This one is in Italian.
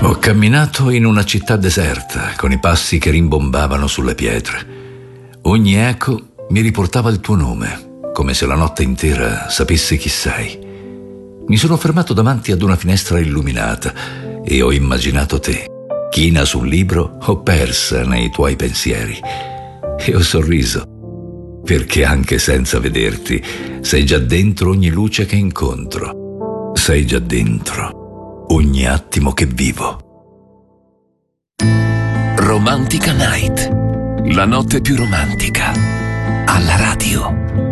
Ho camminato in una città deserta, con i passi che rimbombavano sulle pietre. Ogni eco mi riportava il tuo nome, come se la notte intera sapesse chi sei. Mi sono fermato davanti ad una finestra illuminata e ho immaginato te, china sul libro o persa nei tuoi pensieri. E ho sorriso, perché anche senza vederti, sei già dentro ogni luce che incontro. Sei già dentro ogni attimo che vivo. Romantica Night, la notte più romantica, alla radio.